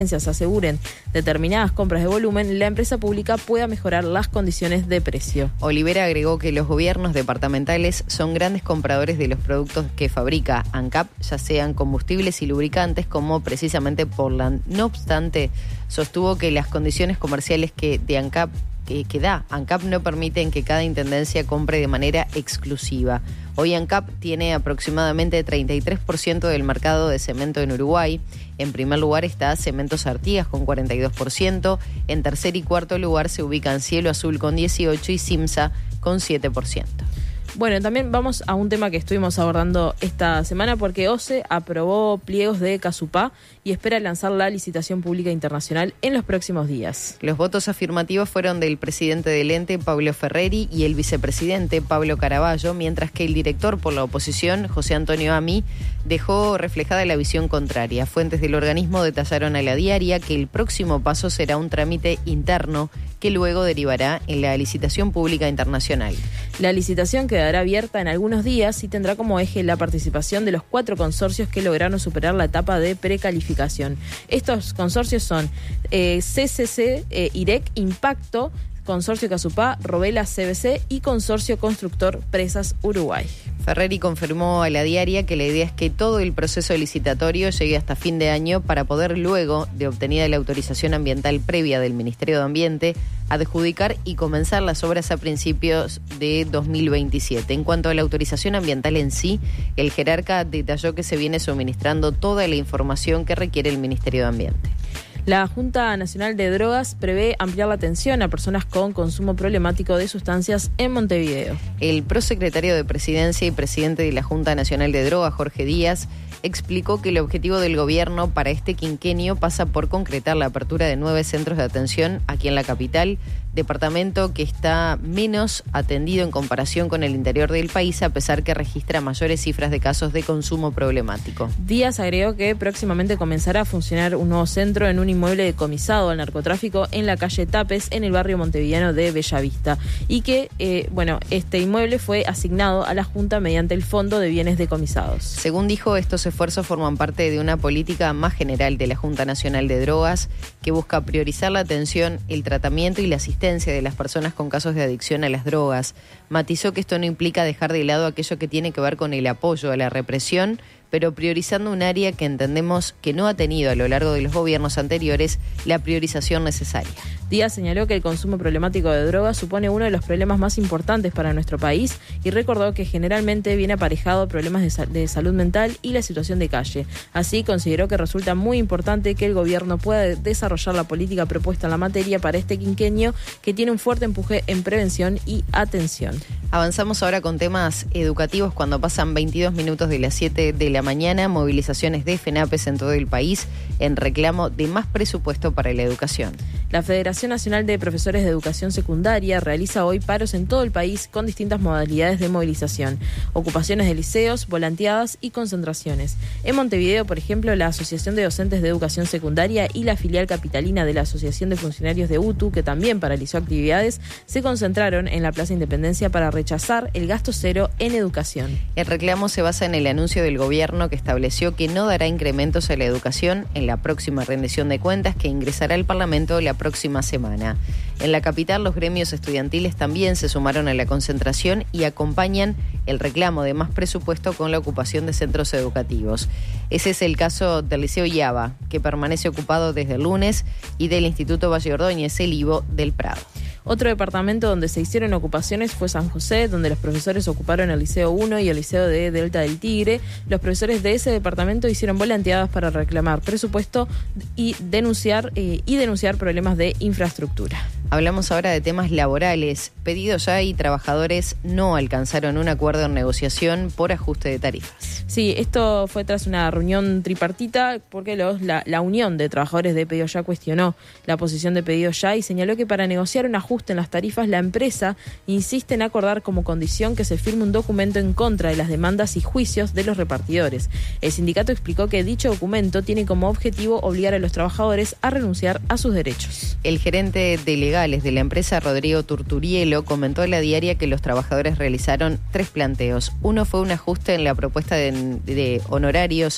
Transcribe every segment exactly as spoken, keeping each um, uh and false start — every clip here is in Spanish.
aseguren determinadas compras de volumen, la empresa pública pueda mejorar las condiciones de precio. Olivera agregó que los gobiernos departamentales son grandes compradores de los productos que fabrica ANCAP, ya sean combustibles y lubricantes, como precisamente Portland. No obstante, sostuvo que las condiciones comerciales que de ANCAP que, que da ANCAP no permiten que cada intendencia compre de manera exclusiva. Hoy ANCAP tiene aproximadamente treinta y tres por ciento del mercado de cemento en Uruguay. En primer lugar está Cementos Artigas con cuarenta y dos por ciento. En tercer y cuarto lugar se ubican Cielo Azul con dieciocho por ciento y Simsa con siete por ciento. Bueno, también vamos a un tema que estuvimos abordando esta semana porque OCE aprobó pliegos de Casupá y espera lanzar la licitación pública internacional en los próximos días. Los votos afirmativos fueron del presidente del ente, Pablo Ferreri, y el vicepresidente, Pablo Caraballo, mientras que el director por la oposición, José Antonio Ami, dejó reflejada la visión contraria. Fuentes del organismo detallaron a La Diaria que el próximo paso será un trámite interno que luego derivará en la licitación pública internacional. La licitación quedará abierta en algunos días y tendrá como eje la participación de los cuatro consorcios que lograron superar la etapa de precalificación. Estos consorcios son eh, C C C, eh, IREC, Impacto, Consorcio Casupá, Robela C B C y Consorcio Constructor Presas Uruguay. Ferreri confirmó a La Diaria que la idea es que todo el proceso licitatorio llegue hasta fin de año para poder luego, de obtenida la autorización ambiental previa del Ministerio de Ambiente, adjudicar y comenzar las obras a principios de dos mil veintisiete. En cuanto a la autorización ambiental en sí, el jerarca detalló que se viene suministrando toda la información que requiere el Ministerio de Ambiente. La Junta Nacional de Drogas prevé ampliar la atención a personas con consumo problemático de sustancias en Montevideo. El prosecretario de Presidencia y presidente de la Junta Nacional de Drogas, Jorge Díaz, explicó que el objetivo del gobierno para este quinquenio pasa por concretar la apertura de nueve centros de atención aquí en la capital, departamento que está menos atendido en comparación con el interior del país, a pesar que registra mayores cifras de casos de consumo problemático. Díaz agregó que próximamente comenzará a funcionar un nuevo centro en un inmueble decomisado al narcotráfico en la calle Tapes, en el barrio montevideano de Bellavista, y que, eh, bueno, este inmueble fue asignado a la Junta mediante el Fondo de Bienes Decomisados. Según dijo, estos esfuerzos forman parte de una política más general de la Junta Nacional de Drogas que busca priorizar la atención, el tratamiento y la asistencia de las personas con casos de adicción a las drogas. Matizó que esto no implica dejar de lado aquello que tiene que ver con el apoyo a la represión, pero priorizando un área que entendemos que no ha tenido a lo largo de los gobiernos anteriores la priorización necesaria. Díaz señaló que el consumo problemático de drogas supone uno de los problemas más importantes para nuestro país y recordó que generalmente viene aparejado problemas de, sal- de salud mental y la situación de calle. Así, consideró que resulta muy importante que el gobierno pueda desarrollar la política propuesta en la materia para este quinquenio, que tiene un fuerte empuje en prevención y atención. Avanzamos ahora con temas educativos cuando pasan veintidós minutos de las siete de la mañana. Movilizaciones de FENAPES en todo el país en reclamo de más presupuesto para la educación. La Federación Nacional de Profesores de Educación Secundaria realiza hoy paros en todo el país con distintas modalidades de movilización, ocupaciones de liceos, volanteadas y concentraciones. En Montevideo, por ejemplo, la Asociación de Docentes de Educación Secundaria y la filial capitalina de la Asociación de Funcionarios de U T U, que también paralizó actividades, se concentraron en la Plaza Independencia para rechazar el gasto cero en educación. El reclamo se basa en el anuncio del gobierno que estableció que no dará incrementos a la educación en la próxima rendición de cuentas que ingresará al Parlamento la próxima semana. En la capital, los gremios estudiantiles también se sumaron a la concentración y acompañan el reclamo de más presupuesto con la ocupación de centros educativos. Ese es el caso del Liceo Yaba, que permanece ocupado desde el lunes, y del Instituto Valle Ordóñez, el I V O del Prado. Otro departamento donde se hicieron ocupaciones fue San José, donde los profesores ocuparon el Liceo uno y el Liceo de Delta del Tigre. Los profesores de ese departamento hicieron volanteadas para reclamar presupuesto y denunciar, eh, y denunciar problemas de infraestructura. Hablamos ahora de temas laborales. Pedidos ya y trabajadores no alcanzaron un acuerdo en negociación por ajuste de tarifas. Sí, esto fue tras una reunión tripartita porque los, la, la Unión de Trabajadores de Pedidos Ya cuestionó la posición de Pedidos Ya y señaló que para negociar un ajuste en las tarifas, la empresa insiste en acordar como condición que se firme un documento en contra de las demandas y juicios de los repartidores. El sindicato explicó que dicho documento tiene como objetivo obligar a los trabajadores a renunciar a sus derechos. El gerente de legales de la empresa, Rodrigo Turturielo, comentó a La Diaria que los trabajadores realizaron tres planteos. Uno fue un ajuste en la propuesta de, de honorarios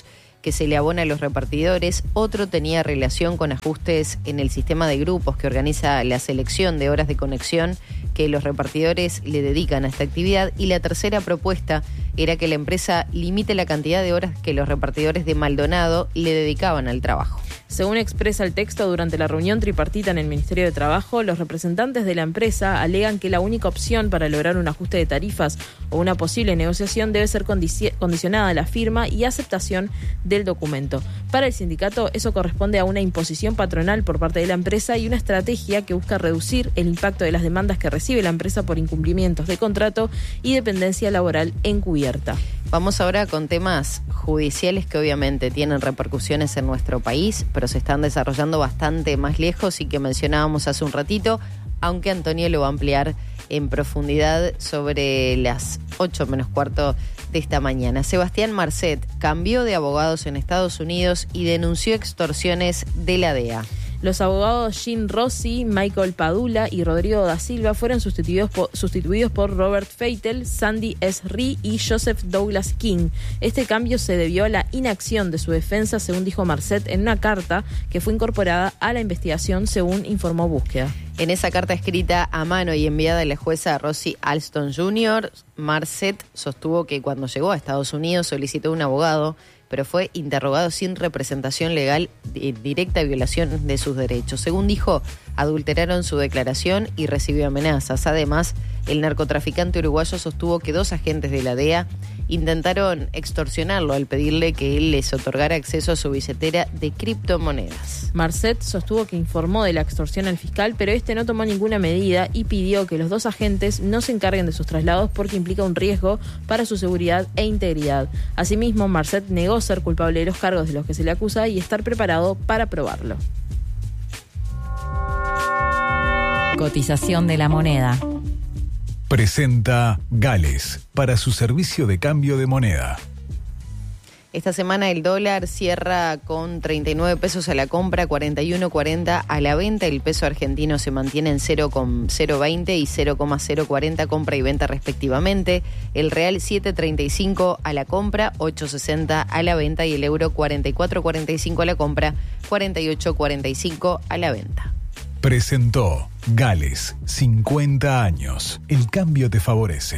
que se le abona a los repartidores, otro tenía relación con ajustes en el sistema de grupos que organiza la selección de horas de conexión que los repartidores le dedican a esta actividad, y la tercera propuesta era que la empresa limite la cantidad de horas que los repartidores de Maldonado le dedicaban al trabajo. Según expresa el texto, durante la reunión tripartita en el Ministerio de Trabajo, los representantes de la empresa alegan que la única opción para lograr un ajuste de tarifas o una posible negociación debe ser condici- condicionada a la firma y aceptación del documento. Para el sindicato, eso corresponde a una imposición patronal por parte de la empresa y una estrategia que busca reducir el impacto de las demandas que recibe la empresa por incumplimientos de contrato y dependencia laboral encubierta. Vamos ahora con temas judiciales que obviamente tienen repercusiones en nuestro país, pero se están desarrollando bastante más lejos y que mencionábamos hace un ratito, aunque Antonio lo va a ampliar en profundidad sobre las ocho menos cuarto de esta mañana. Sebastián Marcet cambió de abogados en Estados Unidos y denunció extorsiones de la D E A. Los abogados Jean Rossi, Michael Padula y Rodrigo da Silva fueron sustituidos por, sustituidos por Robert Feitel, Sandy S. Rhee y Joseph Douglas King. Este cambio se debió a la inacción de su defensa, según dijo Marcet en una carta que fue incorporada a la investigación, según informó Búsqueda. En esa carta escrita a mano y enviada a la jueza Rosie Alston junior, Marcet sostuvo que cuando llegó a Estados Unidos solicitó un abogado, pero fue interrogado sin representación legal, de directa violación de sus derechos. Según dijo, adulteraron su declaración y recibió amenazas. Además, el narcotraficante uruguayo sostuvo que dos agentes de la D E A intentaron extorsionarlo al pedirle que él les otorgara acceso a su billetera de criptomonedas. Marcet sostuvo que informó de la extorsión al fiscal, pero este no tomó ninguna medida y pidió que los dos agentes no se encarguen de sus traslados porque implica un riesgo para su seguridad e integridad. Asimismo, Marcet negó ser culpable de los cargos de los que se le acusa y estar preparado para probarlo. Cotización de la moneda. Presenta Gales para su servicio de cambio de moneda. Esta semana el dólar cierra con treinta y nueve pesos a la compra, cuarenta y uno cuarenta a la venta. El peso argentino se mantiene en cero coma cero veinte y cero coma cero cuarenta compra y venta respectivamente. El real siete treinta y cinco a la compra, ocho sesenta a la venta, y el euro cuarenta y cuatro cuarenta y cinco a la compra, cuarenta y ocho cuarenta y cinco a la venta. Presentó Gales, cincuenta años. El cambio te favorece.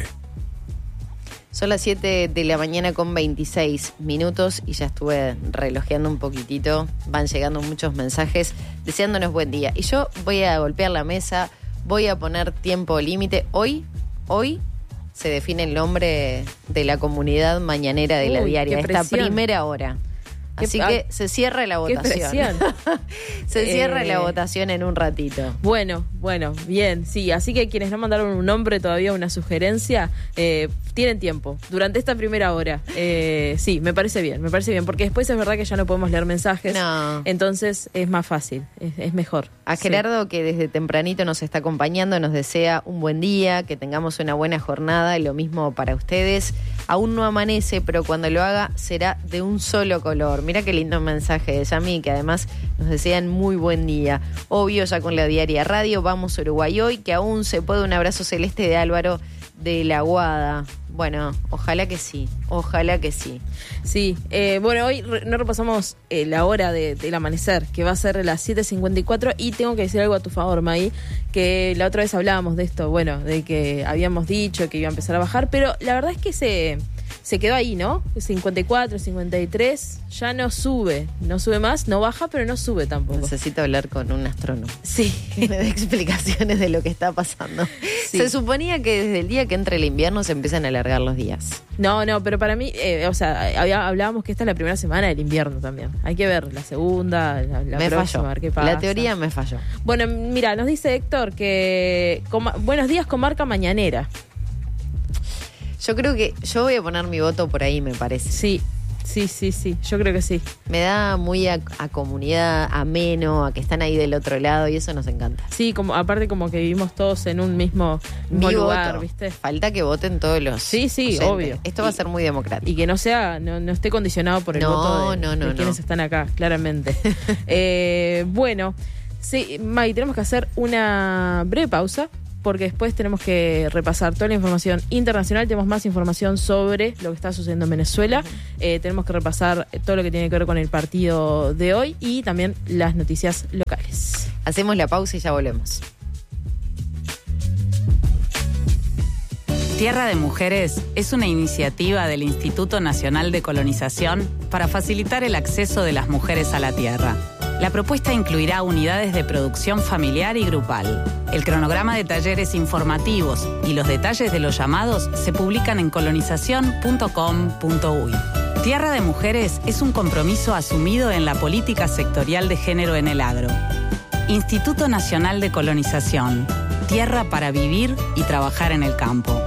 Son las siete de la mañana con veintiséis minutos y ya estuve relojeando un poquitito. Van llegando muchos mensajes deseándonos buen día. Y yo voy a golpear la mesa, voy a poner tiempo límite. Hoy, hoy se define el nombre de la comunidad mañanera de la Uy, diaria, esta presión. primera hora. Así Qué, que se cierra la votación. se cierra eh, la votación en un ratito. Bueno, bueno, bien, sí. Así que quienes no mandaron un nombre todavía, una sugerencia, eh, tienen tiempo. Durante esta primera hora, eh, sí, me parece bien, me parece bien. Porque después es verdad que ya no podemos leer mensajes. No. Entonces es más fácil, es, es mejor. A Gerardo, sí, que desde tempranito nos está acompañando, nos desea un buen día, que tengamos una buena jornada, lo mismo para ustedes. Aún no amanece, pero cuando lo haga será de un solo color. Mirá qué lindo mensaje de Yami, que además nos desean muy buen día. Obvio, ya con la Diaria Radio, vamos a Uruguay hoy, que aún se puede. Un abrazo celeste de Álvaro de la Guada. Bueno, ojalá que sí, ojalá que sí. Sí, eh, bueno, hoy re- no repasamos eh, la hora de, del amanecer, que va a ser las siete cincuenta y cuatro, y tengo que decir algo a tu favor, May, que la otra vez hablábamos de esto, bueno, de que habíamos dicho que iba a empezar a bajar, pero la verdad es que se, se quedó ahí, ¿no? cincuenta y cuatro, cincuenta y tres, ya no sube, no sube más, no baja, pero no sube tampoco. Necesito hablar con un astrónomo. Sí. Que me dé explicaciones de lo que está pasando. Sí. Se suponía que desde el día que entra el invierno se empiezan a alargar los días. No, no, pero para mí, eh, o sea, había, hablábamos que esta es la primera semana del invierno también. Hay que ver la segunda, la, la me próxima, falló. a ver qué pasa. La teoría me falló. Bueno, mira, nos dice Héctor que coma- buenos días, comarca mañanera. Yo creo que yo voy a poner mi voto por ahí, me parece. Sí, sí, sí, sí, yo creo que sí. Me da muy a, a comunidad, ameno, a que están ahí del otro lado, y eso nos encanta. Sí, como aparte como que vivimos todos en un mismo, mismo Mi lugar, voto. ¿viste? Falta que voten todos los Sí, sí, oyentes. obvio. Esto va a ser muy democrático. Y que no sea, no, no esté condicionado por el No, voto de, no, no, de quienes no. están acá, claramente. eh, bueno, sí, May, tenemos que hacer una breve pausa porque después tenemos que repasar toda la información internacional. Tenemos más información sobre lo que está sucediendo en Venezuela. Eh, tenemos que repasar todo lo que tiene que ver con el partido de hoy y también las noticias locales. Hacemos la pausa y ya volvemos. Tierra de Mujeres es una iniciativa del Instituto Nacional de Colonización para facilitar el acceso de las mujeres a la tierra. La propuesta incluirá unidades de producción familiar y grupal. El cronograma de talleres informativos y los detalles de los llamados se publican en colonización punto com punto uy. Tierra de Mujeres es un compromiso asumido en la política sectorial de género en el agro. Instituto Nacional de Colonización. Tierra para vivir y trabajar en el campo.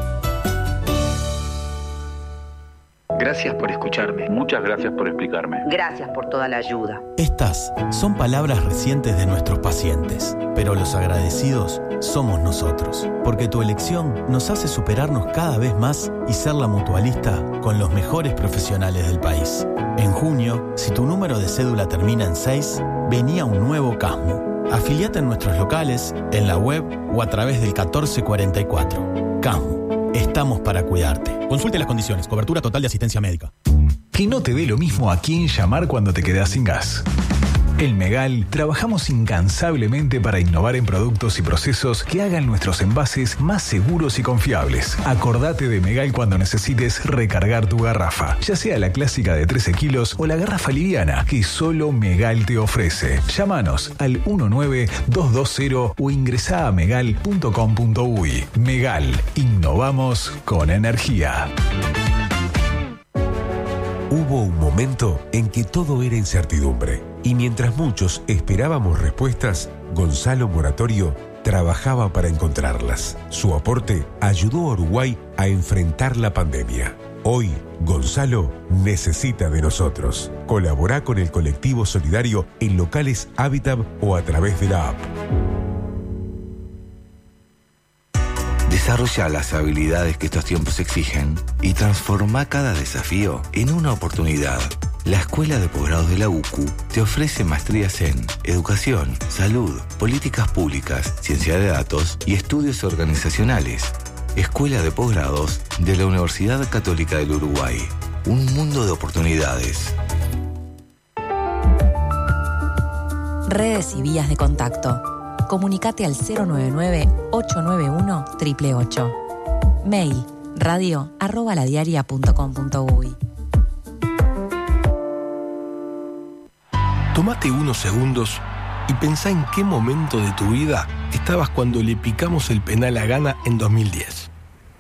Gracias por escucharme. Muchas gracias por explicarme. Gracias por toda la ayuda. Estas son palabras recientes de nuestros pacientes, pero los agradecidos somos nosotros, porque tu elección nos hace superarnos cada vez más y ser la mutualista con los mejores profesionales del país. En junio, si tu número de cédula termina en seis, venía un nuevo CASMU. Afiliate en nuestros locales, en la web o a través del catorce cuarenta y cuatro. CASMU, estamos para cuidarte. Consulte las condiciones, cobertura total de asistencia médica. Que no te dé lo mismo a quién llamar cuando te quedas sin gas. En Megal trabajamos incansablemente para innovar en productos y procesos que hagan nuestros envases más seguros y confiables. Acordate de Megal cuando necesites recargar tu garrafa, ya sea la clásica de trece kilos o la garrafa liviana que solo Megal te ofrece. Llámanos al uno nueve dos dos cero o ingresá a megal punto com punto uy. Megal, innovamos con energía. Hubo un momento en que todo era incertidumbre, y mientras muchos esperábamos respuestas, Gonzalo Moratorio trabajaba para encontrarlas. Su aporte ayudó a Uruguay a enfrentar la pandemia. Hoy, Gonzalo necesita de nosotros. Colaborá con el colectivo solidario en locales Habitat o a través de la app. Desarrolla las habilidades que estos tiempos exigen y transforma cada desafío en una oportunidad. La Escuela de Posgrados de la U C U te ofrece maestrías en Educación, Salud, Políticas Públicas, Ciencia de Datos y Estudios Organizacionales. Escuela de Posgrados de la Universidad Católica del Uruguay. Un mundo de oportunidades. Redes y vías de contacto. Comunicate al cero nueve nueve ocho nueve uno ocho ocho ocho. Mail radio arroba ladiaria punto com punto uy. Tómate unos segundos y pensá en qué momento de tu vida estabas cuando le picamos el penal a Ghana en dos mil diez.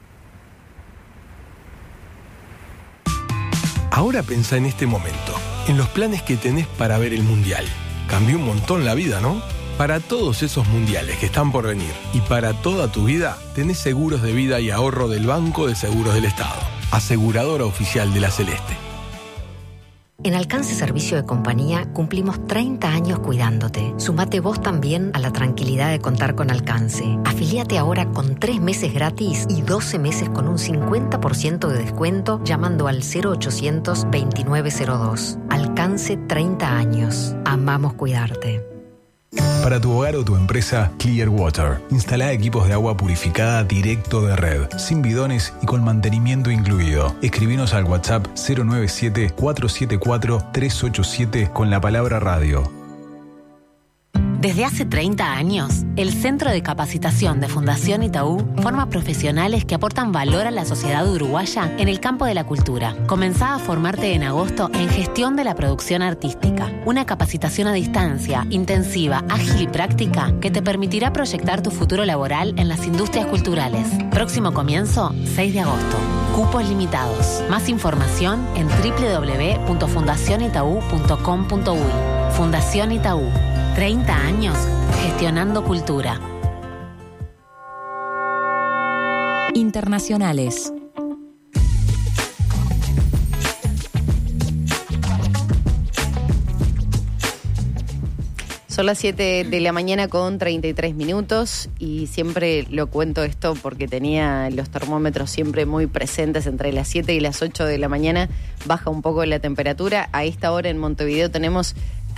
Ahora pensá en este momento, en los planes que tenés para ver el Mundial. Cambió un montón la vida, ¿no? Para todos esos mundiales que están por venir y para toda tu vida, tenés seguros de vida y ahorro del Banco de Seguros del Estado, aseguradora oficial de la Celeste. En Alcance Servicio de Compañía cumplimos treinta años cuidándote. Sumate vos también a la tranquilidad de contar con Alcance. Afiliate ahora con tres meses gratis y doce meses con un cincuenta por ciento de descuento llamando al cero ochocientos veintinueve cero dos. Alcance treinta años. Amamos cuidarte. Para tu hogar o tu empresa, Clear Water. Instala equipos de agua purificada directo de red, sin bidones y con mantenimiento incluido. Escribinos al WhatsApp cero nueve siete cuatro siete cuatro tres ocho siete con la palabra radio. Desde hace treinta años, el Centro de Capacitación de Fundación Itaú forma profesionales que aportan valor a la sociedad uruguaya en el campo de la cultura. Comenzá a formarte en agosto en Gestión de la Producción Artística, una capacitación a distancia, intensiva, ágil y práctica que te permitirá proyectar tu futuro laboral en las industrias culturales. Próximo comienzo, seis de agosto. Cupos limitados. Más información en doble u doble u doble u punto fundación itaú punto com punto uy. Fundación Itaú. treinta años gestionando cultura. Internacionales. Son las siete de la mañana con treinta y tres minutos y siempre lo cuento esto porque tenía los termómetros siempre muy presentes entre las siete y las ocho de la mañana. Baja un poco la temperatura. A esta hora en Montevideo tenemos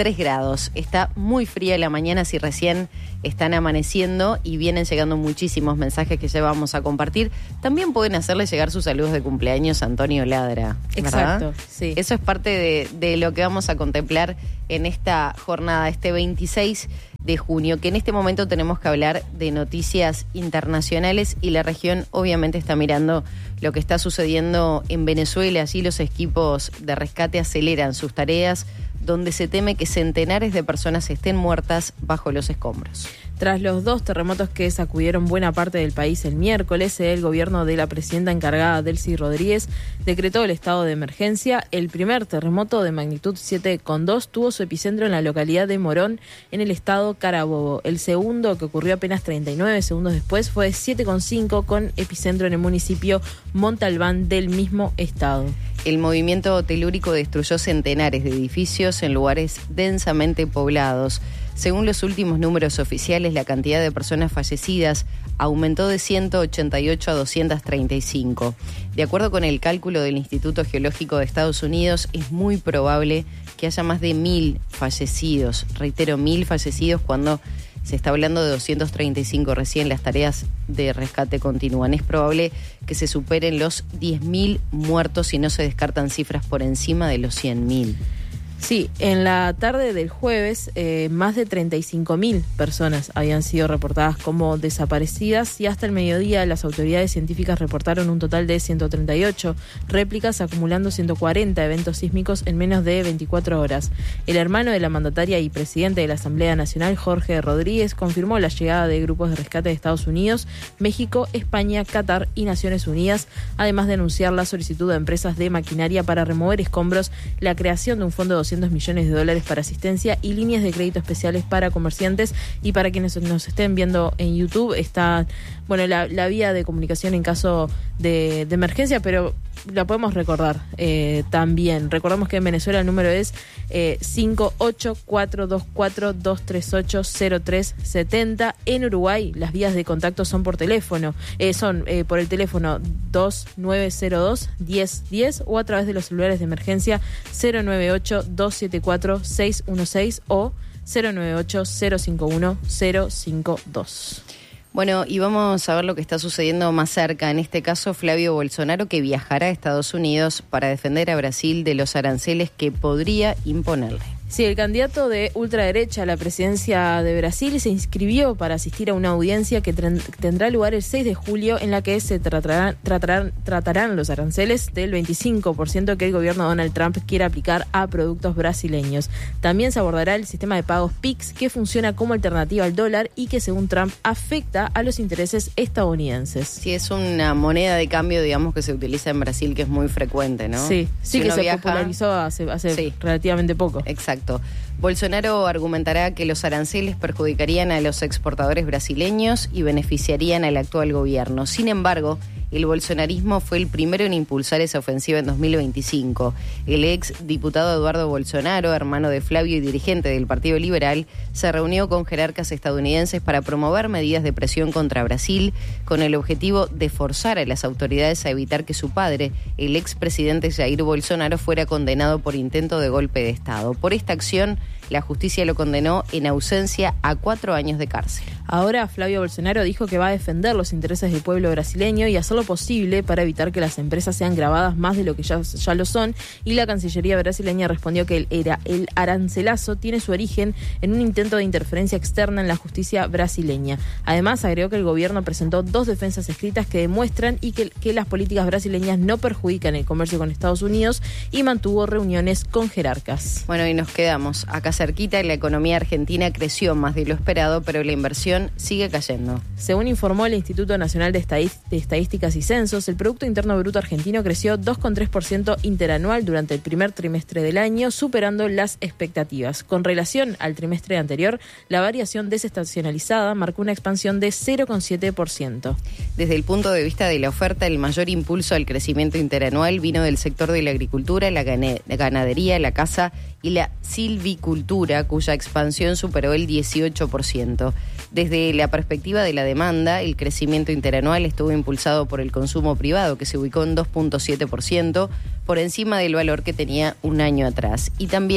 tres grados. Está muy fría la mañana si recién están amaneciendo y vienen llegando muchísimos mensajes que ya vamos a compartir. También pueden hacerle llegar sus saludos de cumpleaños a Antonio Ladra, ¿verdad? Exacto, sí. Eso es parte de, de lo que vamos a contemplar en esta jornada, este veintiséis de junio, que en este momento tenemos que hablar de noticias internacionales y la región obviamente está mirando lo que está sucediendo en Venezuela. Allí los equipos de rescate aceleran sus tareas, donde se teme que centenares de personas estén muertas bajo los escombros. Tras los dos terremotos que sacudieron buena parte del país el miércoles, el gobierno de la presidenta encargada, Delcy Rodríguez, decretó el estado de emergencia. El primer terremoto de magnitud siete coma dos tuvo su epicentro en la localidad de Morón, en el estado Carabobo. El segundo, que ocurrió apenas treinta y nueve segundos después, fue de siete coma cinco con epicentro en el municipio Montalbán del mismo estado. El movimiento telúrico destruyó centenares de edificios en lugares densamente poblados. Según los últimos números oficiales, la cantidad de personas fallecidas aumentó de ciento ochenta y ocho a doscientos treinta y cinco. De acuerdo con el cálculo del Instituto Geológico de Estados Unidos, es muy probable que haya más de mil fallecidos. Reitero, mil fallecidos cuando se está hablando de doscientos treinta y cinco recién. Las tareas de rescate continúan. Es probable que se superen los diez mil muertos y no se descartan cifras por encima de los cien mil. Sí, en la tarde del jueves, eh, más de treinta y cinco mil personas habían sido reportadas como desaparecidas y hasta el mediodía las autoridades científicas reportaron un total de ciento treinta y ocho réplicas, acumulando ciento cuarenta eventos sísmicos en menos de veinticuatro horas. El hermano de la mandataria y presidente de la Asamblea Nacional, Jorge Rodríguez, confirmó la llegada de grupos de rescate de Estados Unidos, México, España, Qatar y Naciones Unidas, además de anunciar la solicitud a empresas de maquinaria para remover escombros, la creación de un fondo de doscientos millones de dólares para asistencia y líneas de crédito especiales para comerciantes. Y para quienes nos estén viendo en YouTube, está bueno la, la vía de comunicación en caso de, de emergencia, pero la podemos recordar eh, también. Recordamos que en Venezuela el número es eh, cinco ocho cuatro dos cuatro dos tres ocho cero tres siete cero. En Uruguay las vías de contacto son por teléfono, eh, son eh, por el teléfono dos nueve cero dos diez diez o a través de los celulares de emergencia cero nueve ocho dos siete cuatro seis uno seis o cero nueve ocho cero cinco uno cero cinco dos. Bueno, y vamos a ver lo que está sucediendo más cerca. En este caso, Flavio Bolsonaro, que viajará a Estados Unidos para defender a Brasil de los aranceles que podría imponerle. Sí, el candidato de ultraderecha a la presidencia de Brasil se inscribió para asistir a una audiencia que tendrá lugar el seis de julio en la que se tratarán, tratarán, tratarán los aranceles del veinticinco por ciento que el gobierno de Donald Trump quiere aplicar a productos brasileños. También se abordará el sistema de pagos P I X, que funciona como alternativa al dólar y que según Trump afecta a los intereses estadounidenses. Sí, es una moneda de cambio, digamos, que se utiliza en Brasil, que es muy frecuente, ¿no? Sí, sí, si que se viaja, popularizó hace, hace sí, relativamente poco. Exacto. Bolsonaro argumentará que los aranceles perjudicarían a los exportadores brasileños y beneficiarían al actual gobierno. Sin embargo, el bolsonarismo fue el primero en impulsar esa ofensiva en dos mil veinticinco. El ex diputado Eduardo Bolsonaro, hermano de Flavio y dirigente del Partido Liberal, se reunió con jerarcas estadounidenses para promover medidas de presión contra Brasil con el objetivo de forzar a las autoridades a evitar que su padre, el expresidente Jair Bolsonaro, fuera condenado por intento de golpe de Estado. Por esta acción, la justicia lo condenó en ausencia a cuatro años de cárcel. Ahora Flavio Bolsonaro dijo que va a defender los intereses del pueblo brasileño y hacer lo posible para evitar que las empresas sean gravadas más de lo que ya, ya lo son, y la Cancillería brasileña respondió que el, era, el arancelazo tiene su origen en un intento de interferencia externa en la justicia brasileña. Además, agregó que el gobierno presentó dos defensas escritas que demuestran y que, que las políticas brasileñas no perjudican el comercio con Estados Unidos, y mantuvo reuniones con jerarcas. Bueno, y nos quedamos acá cerquita. La economía argentina creció más de lo esperado, pero la inversión sigue cayendo. Según informó el Instituto Nacional de Estadísticas y Censos, el Producto Interno Bruto argentino creció dos coma tres por ciento interanual durante el primer trimestre del año, superando las expectativas. Con relación al trimestre anterior, la variación desestacionalizada marcó una expansión de cero coma siete por ciento. Desde el punto de vista de la oferta, el mayor impulso al crecimiento interanual vino del sector de la agricultura, la ganadería, la caza y la silvicultura, cuya expansión superó el dieciocho por ciento. Desde la perspectiva de la demanda, el crecimiento interanual estuvo impulsado por el consumo privado, que se ubicó en dos coma siete por ciento, por encima del valor que tenía un año atrás, y también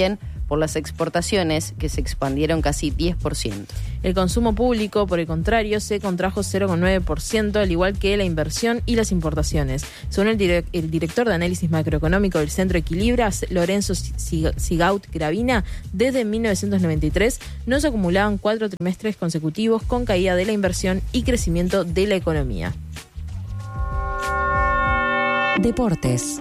por las exportaciones, que se expandieron casi diez por ciento. El consumo público, por el contrario, se contrajo cero coma nueve por ciento, al igual que la inversión y las importaciones. Según el, direct, el director de análisis macroeconómico del Centro Equilibra, Lorenzo Sigaut Gravina, desde mil novecientos noventa y tres no se acumulaban cuatro trimestres consecutivos con caída de la inversión y crecimiento de la economía. Deportes.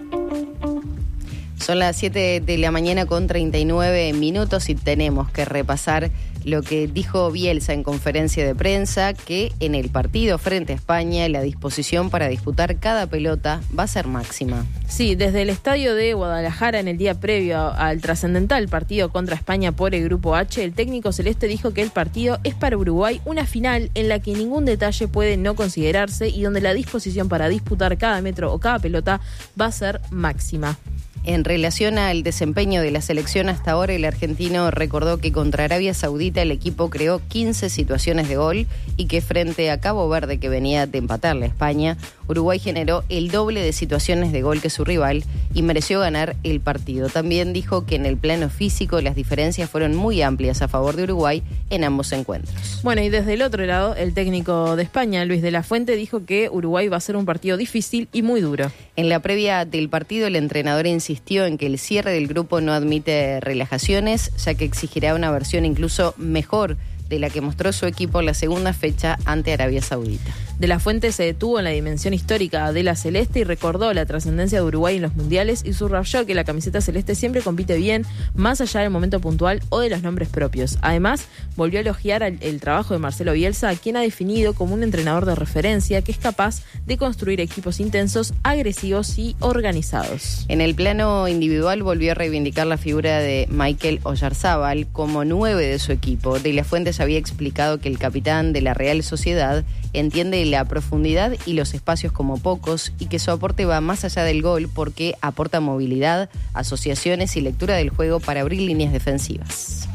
Son las siete de la mañana con treinta y nueve minutos y tenemos que repasar lo que dijo Bielsa en conferencia de prensa, que en el partido frente a España la disposición para disputar cada pelota va a ser máxima. Sí, desde el estadio de Guadalajara en el día previo al trascendental partido contra España por el Grupo H, el técnico celeste dijo que el partido es para Uruguay una final en la que ningún detalle puede no considerarse y donde la disposición para disputar cada metro o cada pelota va a ser máxima. En relación al desempeño de la selección hasta ahora, el argentino recordó que contra Arabia Saudita el equipo creó quince situaciones de gol y que frente a Cabo Verde, que venía de empatarle a España, Uruguay generó el doble de situaciones de gol que su rival y mereció ganar el partido. También dijo que en el plano físico las diferencias fueron muy amplias a favor de Uruguay en ambos encuentros. Bueno, y desde el otro lado, el técnico de España, Luis de la Fuente, dijo que Uruguay va a ser un partido difícil y muy duro. En la previa del partido, el entrenador insistió insistió en que el cierre del grupo no admite relajaciones, ya que exigirá una versión incluso mejor de la que mostró su equipo en la segunda fecha ante Arabia Saudita. De la Fuente se detuvo en la dimensión histórica de la celeste y recordó la trascendencia de Uruguay en los mundiales y subrayó que la camiseta celeste siempre compite bien, más allá del momento puntual o de los nombres propios. Además, volvió a elogiar el, el trabajo de Marcelo Bielsa, a quien ha definido como un entrenador de referencia que es capaz de construir equipos intensos, agresivos y organizados. En el plano individual volvió a reivindicar la figura de Michael Oyarzábal como nueve de su equipo. De la Fuente ya había explicado que el capitán de la Real Sociedad entiende la profundidad y los espacios como pocos y que su aporte va más allá del gol porque aporta movilidad, asociaciones y lectura del juego para abrir líneas defensivas.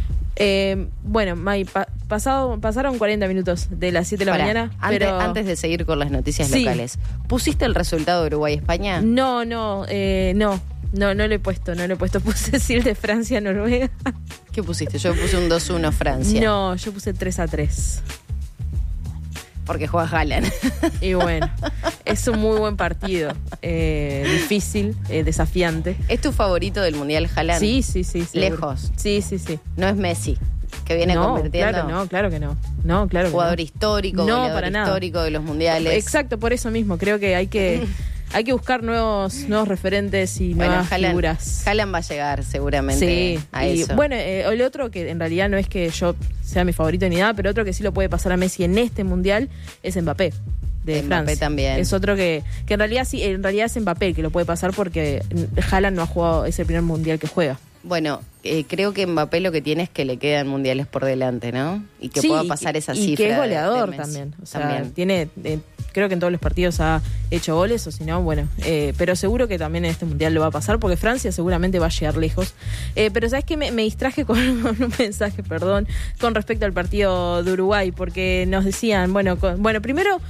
Eh, bueno, May, pa- pasado, pasaron cuarenta minutos de las siete de la Pará, mañana. Antes, pero... antes de seguir con las noticias sí. locales, ¿pusiste el resultado de Uruguay-España? No, no, eh, no. No, no lo he puesto, no lo he puesto. Puse decir de Francia-Noruega. ¿Qué pusiste? Yo puse un dos uno Francia. No, yo puse tres a tres. Porque juega Haaland. Y bueno, es un muy buen partido. Eh, difícil, eh, desafiante. ¿Es tu favorito del Mundial Haaland? Sí, sí, sí. Seguro. Lejos. Sí, sí, sí. No es Messi, que viene no, convirtiendo. Claro, no, claro que no. No, claro que Jugador no. histórico, no, goleador para nada. histórico de los mundiales. Exacto, por eso mismo. Creo que hay que... Hay que buscar nuevos nuevos referentes y bueno, nuevas Haaland, figuras. Haaland va a llegar seguramente sí, a y eso. Bueno, eh, el otro que en realidad no es que yo sea mi favorito ni nada, pero otro que sí lo puede pasar a Messi en este mundial es Mbappé. De Mbappé Francia. también. Es otro que, que en realidad sí, en realidad es Mbappé el que lo puede pasar porque Haaland no ha jugado, es el primer mundial que juega. Bueno, eh, creo que Mbappé lo que tiene es que le quedan mundiales por delante, ¿no? Y que sí, pueda pasar esa y, cifra. Y que es goleador de, de también. O sea, también. tiene, eh, creo que en todos los partidos ha hecho goles, o si no, bueno. Eh, pero seguro que también en este mundial lo va a pasar, porque Francia seguramente va a llegar lejos. Eh, pero ¿sabes qué? Me, me distraje con, con un mensaje, perdón, con respecto al partido de Uruguay, porque nos decían, bueno, con, bueno, primero...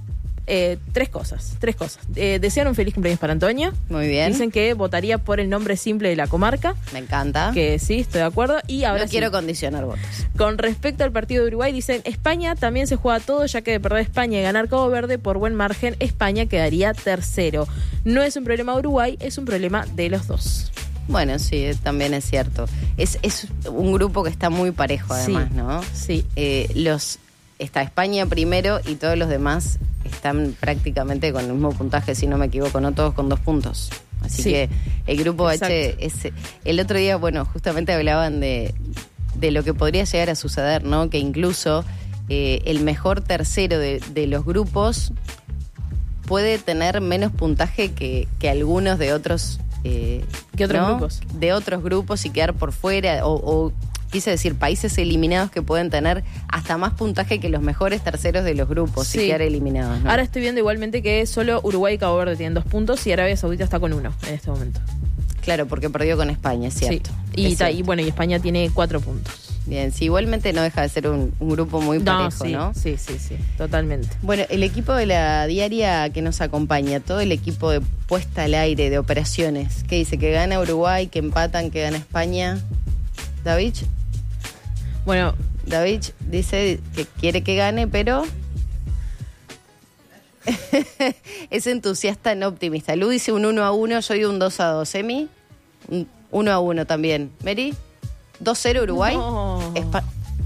Eh, tres cosas, tres cosas. Eh, desean un feliz cumpleaños para Antonio. Muy bien. Dicen que votaría por el nombre simple de la comarca. Me encanta. Que sí, estoy de acuerdo. Y ahora no sí, quiero condicionar votos. Con respecto al partido de Uruguay, dicen, España también se juega todo, ya que de perder España y ganar Cabo Verde por buen margen, España quedaría tercero. No es un problema de Uruguay, es un problema de los dos. Bueno, sí, también es cierto. Es, es un grupo que está muy parejo, además, sí, ¿no? Sí. Eh, los está España primero y todos los demás están prácticamente con el mismo puntaje, si no me equivoco, no todos con dos puntos. Así sí, que el grupo exacto. H, es, el otro día, bueno, justamente hablaban de, de lo que podría llegar a suceder, ¿no? Que incluso eh, el mejor tercero de, de los grupos puede tener menos puntaje que, que algunos de otros... Eh, ¿Qué otros ¿no? grupos? De otros grupos y quedar por fuera o... o quise decir, países eliminados que pueden tener hasta más puntaje que los mejores terceros de los grupos sí. y quedar eliminados, ¿no? Ahora estoy viendo igualmente que solo Uruguay y Cabo Verde tienen dos puntos y Arabia Saudita está con uno en este momento. Claro, porque perdió con España, es cierto. Sí. Y, es cierto. y bueno, y España tiene cuatro puntos. Bien, sí, igualmente no deja de ser un, un grupo muy parejo, sí, ¿no? Sí, sí, sí, totalmente. Bueno, el equipo de la diaria que nos acompaña, todo el equipo de puesta al aire, de operaciones, ¿qué dice? ¿Que gana Uruguay, que empatan, que gana España? David. Bueno, David dice que quiere que gane, pero es entusiasta, no optimista. Lu dice un uno a uno, yo digo un dos a dos. ¿Emi? Un uno a uno también. ¿Mary? dos cero Uruguay. No. Espa-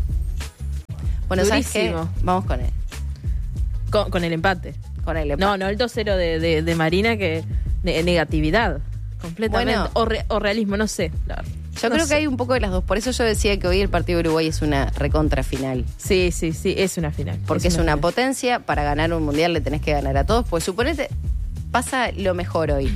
bueno, ¿sabes qué? Vamos con él. Con, con el empate. Con el empate. No, no el dos cero de, de, de Marina, que ne- negatividad. Completamente. Bueno. o, re- o realismo, no sé. La- Yo no creo sé. que hay un poco de las dos. Por eso yo decía que hoy el partido de Uruguay es una recontra final. Sí, sí, sí, es una final. Porque es, una una final. potencia. Para ganar un mundial le tenés que ganar a todos. Pues suponete, pasa lo mejor hoy.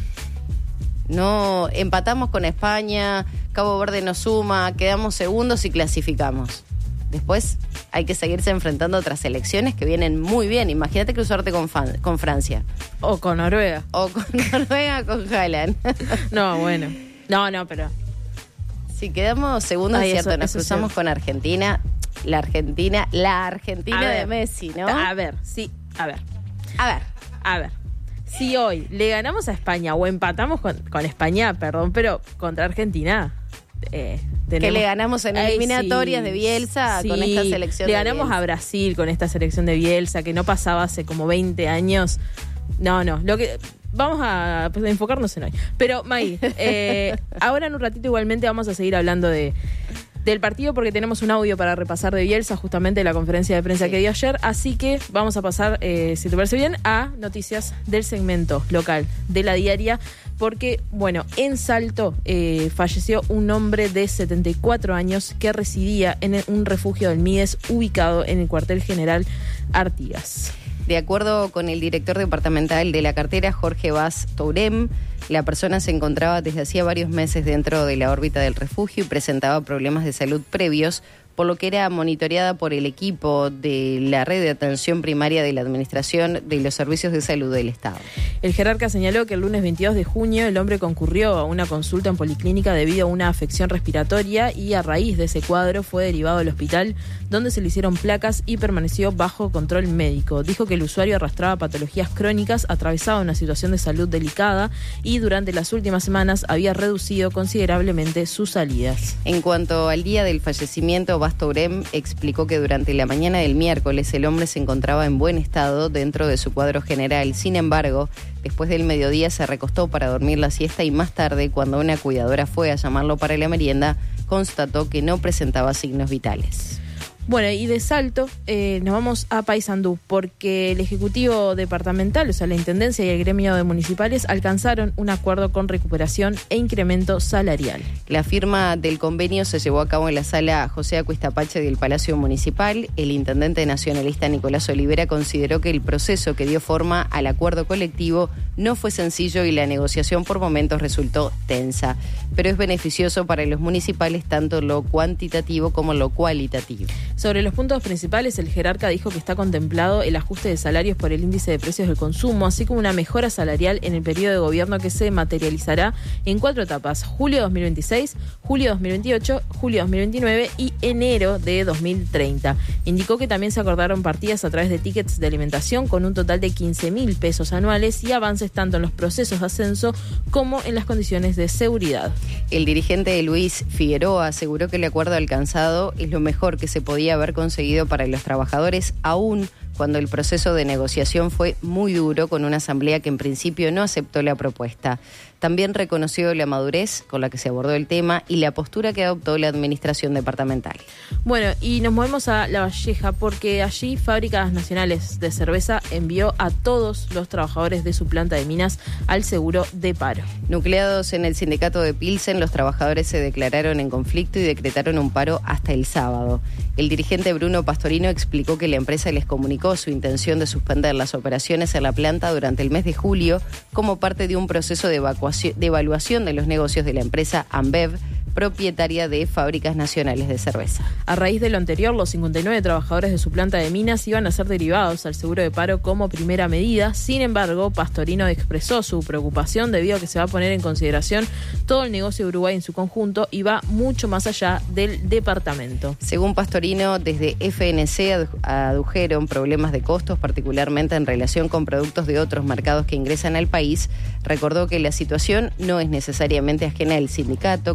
No empatamos con España, Cabo Verde nos suma, quedamos segundos y clasificamos. Después hay que seguirse enfrentando a otras selecciones que vienen muy bien. Imagínate cruzarte con, fan, con Francia. O con Noruega. O con Noruega, con Haaland. No, bueno. No, no, pero... Si quedamos segundos, Ay, es cierto, eso- nos eso cruzamos sí. con Argentina. La Argentina, la Argentina A de ver. Messi, ¿no? A ver, sí, a ver. A ver. A ver. Si hoy le ganamos a España o empatamos con, con España, perdón, pero contra Argentina... Eh, Que tenemos- le ganamos en Ay, eliminatorias sí, de Bielsa sí. con esta selección Le de ganamos Bielsa. a Brasil con esta selección de Bielsa, que no pasaba hace como veinte años. No, no, lo que... Vamos a pues, enfocarnos en hoy. Pero, May, eh, ahora en un ratito igualmente vamos a seguir hablando de del partido porque tenemos un audio para repasar de Bielsa, justamente de la conferencia de prensa Sí. que dio ayer. Así que vamos a pasar, eh, si te parece bien, a noticias del segmento local de La Diaria. Porque, bueno, en Salto eh, falleció un hombre de setenta y cuatro años que residía en un refugio del Mides ubicado en el cuartel general Artigas. De acuerdo con el director departamental de la cartera, Jorge Vaz Tourem, la persona se encontraba desde hacía varios meses dentro de la órbita del refugio y presentaba problemas de salud previos, por lo que era monitoreada por el equipo de la red de atención primaria de la Administración de los Servicios de Salud del Estado. El jerarca señaló que el lunes veintidós de junio el hombre concurrió a una consulta en policlínica debido a una afección respiratoria y a raíz de ese cuadro fue derivado al hospital donde se le hicieron placas y permaneció bajo control médico. Dijo que el usuario arrastraba patologías crónicas, atravesaba una situación de salud delicada y durante las últimas semanas había reducido considerablemente sus salidas. En cuanto al día del fallecimiento, Vaz Tourem explicó que durante la mañana del miércoles el hombre se encontraba en buen estado dentro de su cuadro general. Sin embargo, después del mediodía se recostó para dormir la siesta y más tarde, cuando una cuidadora fue a llamarlo para la merienda, constató que no presentaba signos vitales. Bueno, y de Salto eh, nos vamos a Paysandú, porque el Ejecutivo Departamental, o sea, la Intendencia y el Gremio de Municipales alcanzaron un acuerdo con recuperación e incremento salarial. La firma del convenio se llevó a cabo en la sala José Acuistapache del Palacio Municipal. El intendente nacionalista Nicolás Olivera consideró que el proceso que dio forma al acuerdo colectivo no fue sencillo y la negociación por momentos resultó tensa, pero es beneficioso para los municipales tanto lo cuantitativo como lo cualitativo. Sobre los puntos principales, el jerarca dijo que está contemplado el ajuste de salarios por el índice de precios del consumo, así como una mejora salarial en el periodo de gobierno que se materializará en cuatro etapas: julio dos mil veintiséis, julio dos mil veintiocho, julio dos mil veintinueve y enero de dos mil treinta. Indicó que también se acordaron partidas a través de tickets de alimentación con un total de quince mil pesos anuales y avances tanto en los procesos de ascenso como en las condiciones de seguridad. El dirigente Luis Figueroa aseguró que el acuerdo alcanzado es lo mejor que se podía haber conseguido para los trabajadores, aún cuando el proceso de negociación fue muy duro con una asamblea que en principio no aceptó la propuesta. También reconoció la madurez con la que se abordó el tema y la postura que adoptó la administración departamental. Bueno, y nos movemos a La Valleja porque allí Fábricas Nacionales de Cerveza envió a todos los trabajadores de su planta de minas al seguro de paro. Nucleados en el sindicato de Pilsen, los trabajadores se declararon en conflicto y decretaron un paro hasta el sábado. El dirigente Bruno Pastorino explicó que la empresa les comunicó su intención de suspender las operaciones en la planta durante el mes de julio como parte de un proceso de evacuación de evaluación de los negocios de la empresa Ambev, propietaria de Fábricas Nacionales de Cerveza. A raíz de lo anterior, los cincuenta y nueve trabajadores de su planta de minas iban a ser derivados al seguro de paro como primera medida. Sin embargo, Pastorino expresó su preocupación debido a que se va a poner en consideración todo el negocio de Uruguay en su conjunto y va mucho más allá del departamento. Según Pastorino, desde F N C adujeron problemas de costos, particularmente en relación con productos de otros mercados que ingresan al país. Recordó que la situación no es necesariamente ajena al sindicato, que ya debió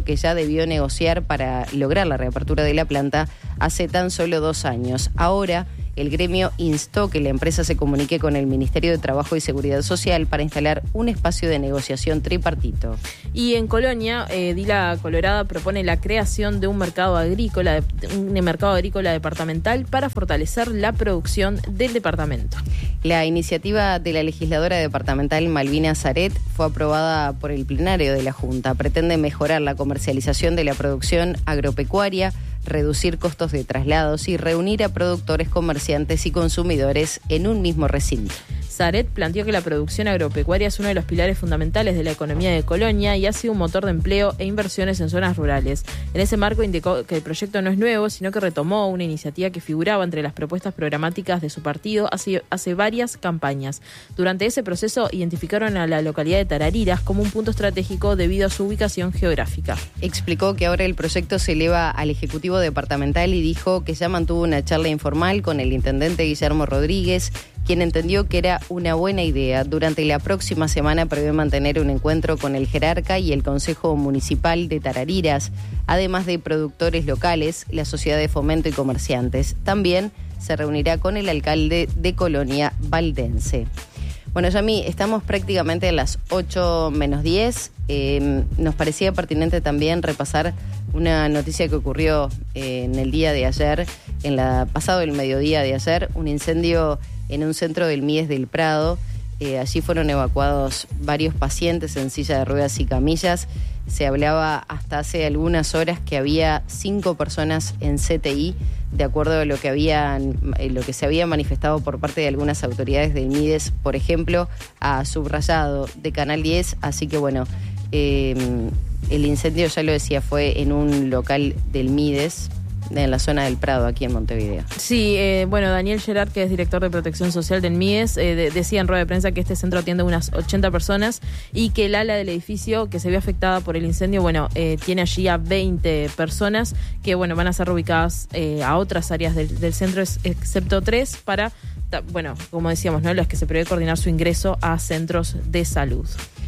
decidió negociar para lograr la reapertura de la planta hace tan solo dos años. Ahora, el gremio instó que la empresa se comunique con el Ministerio de Trabajo y Seguridad Social para instalar un espacio de negociación tripartito. Y en Colonia, eh, Dila Colorada propone la creación de un mercado agrícola, un mercado agrícola departamental para fortalecer la producción del departamento. La iniciativa de la legisladora departamental Malvina Zaret fue aprobada por el plenario de la Junta. Pretende mejorar la comercialización de la producción agropecuaria, reducir costos de traslados y reunir a productores, comerciantes y consumidores en un mismo recinto. Zaret planteó que la producción agropecuaria es uno de los pilares fundamentales de la economía de Colonia y ha sido un motor de empleo e inversiones en zonas rurales. En ese marco indicó que el proyecto no es nuevo, sino que retomó una iniciativa que figuraba entre las propuestas programáticas de su partido hace, hace varias campañas. Durante ese proceso identificaron a la localidad de Tarariras como un punto estratégico debido a su ubicación geográfica. Explicó que ahora el proyecto se eleva al Ejecutivo Departamental y dijo que ya mantuvo una charla informal con el intendente Guillermo Rodríguez, quien entendió que era una buena idea. Durante la próxima semana prevé mantener un encuentro con el jerarca y el Consejo Municipal de Tarariras, además de productores locales, la Sociedad de Fomento y comerciantes. También se reunirá con el alcalde de Colonia Valdense. Bueno, Yami, estamos prácticamente a las ocho menos diez. Eh, nos parecía pertinente también repasar una noticia que ocurrió eh, en el día de ayer, en la pasado el mediodía de ayer, un incendio en un centro del M I E S del Prado. Eh, allí fueron evacuados varios pacientes en silla de ruedas y camillas. Se hablaba hasta hace algunas horas que había cinco personas en C T I, de acuerdo a lo que habían, eh, lo que se había manifestado por parte de algunas autoridades del M I D E S, por ejemplo, a subrayado de Canal diez. Así que bueno, eh, el incendio, ya lo decía, fue en un local del M I D E S, en la zona del Prado, aquí en Montevideo. Sí, eh, bueno, Daniel Gerard, que es director de Protección Social del M I D E S, eh, de, decía en rueda de prensa que este centro atiende a unas ochenta personas y que el ala del edificio que se vio afectada por el incendio, bueno, eh, tiene allí a veinte personas que, bueno, van a ser reubicadas eh, a otras áreas del, del centro, excepto tres, para, bueno, como decíamos, ¿no?, las que se prevé coordinar su ingreso a centros de salud.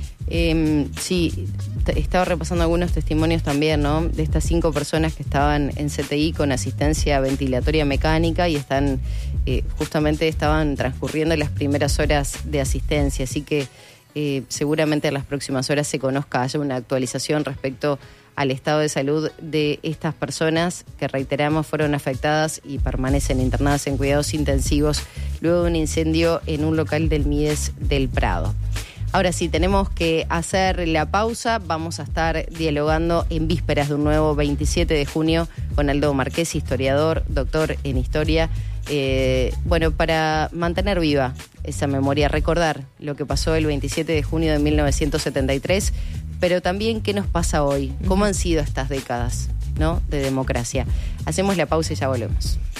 Eh, sí, t- estaba repasando algunos testimonios también, ¿no?, de estas cinco personas que estaban en C T I con asistencia ventilatoria mecánica y están, eh, justamente estaban transcurriendo las primeras horas de asistencia, así que eh, seguramente en las próximas horas se conozca, haya una actualización respecto al estado de salud de estas personas que, reiteramos, fueron afectadas y permanecen internadas en cuidados intensivos luego de un incendio en un local del M I D E S del Prado. Ahora sí, tenemos que hacer la pausa. Vamos a estar dialogando en vísperas de un nuevo veintisiete de junio con Aldo Marqués, historiador, doctor en historia. Eh, bueno, para mantener viva esa memoria, recordar lo que pasó el veintisiete de junio de mil novecientos setenta y tres, pero también qué nos pasa hoy, cómo han sido estas décadas, ¿no?, de democracia. Hacemos la pausa y ya volvemos.